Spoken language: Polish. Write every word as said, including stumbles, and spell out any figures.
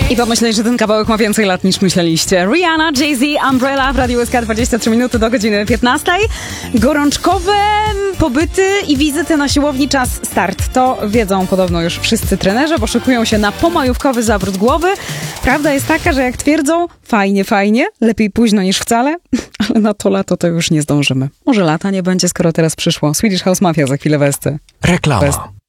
I pomyśleć, że ten kawałek ma więcej lat niż myśleliście. Rihanna, Jay-Z, Umbrella w Radiu S K dwadzieścia trzy minuty do godziny piętnastej. Gorączkowe pobyty i wizyty na siłowni, czas start. To wiedzą podobno już wszyscy trenerzy, bo szykują się na pomajówkowy zawrót głowy. Prawda jest taka, że jak twierdzą, fajnie, fajnie, lepiej późno niż wcale, ale na to lato to już nie zdążymy. Może lata nie będzie, skoro teraz przyszło. Swedish House Mafia za chwilę w S C. Reklama.